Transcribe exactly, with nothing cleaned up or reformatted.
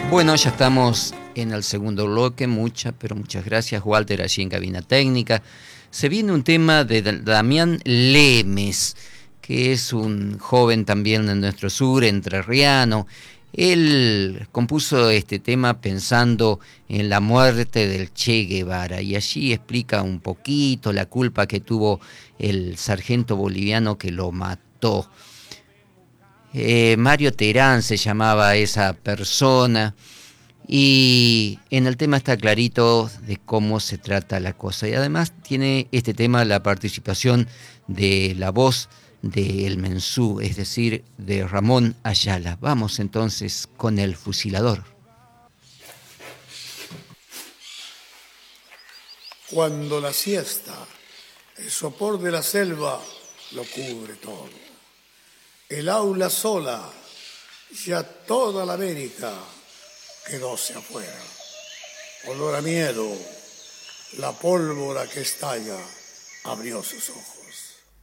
Bueno, ya estamos en el segundo bloque. Muchas, pero muchas gracias, Walter, allí en Cabina Técnica. Se viene un tema de Damián Lemes, que es un joven también de nuestro sur, entrerriano. Él compuso este tema pensando en la muerte del Che Guevara y allí explica un poquito la culpa que tuvo el sargento boliviano que lo mató. Eh, Mario Terán se llamaba esa persona y en el tema está clarito de cómo se trata la cosa. Y además tiene este tema la participación de la voz de El Mensú, es decir, de Ramón Ayala. Vamos entonces con El Fusilador. Cuando la siesta, el sopor de la selva lo cubre todo. El aula sola, ya toda la América quedóse afuera. Olor a miedo, la pólvora que estalla abrió sus ojos.